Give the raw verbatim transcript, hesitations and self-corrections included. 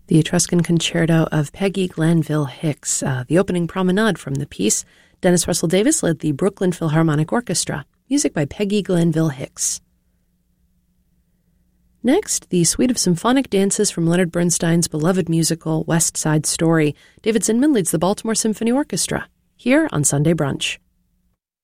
The Etruscan Concerto of Peggy Glanville Hicks, uh, the opening promenade from the piece. Dennis Russell Davis led the Brooklyn Philharmonic Orchestra. Music by Peggy Glanville Hicks. Next, the suite of symphonic dances from Leonard Bernstein's beloved musical West Side Story. David Zinman leads the Baltimore Symphony Orchestra, here on Sunday Brunch.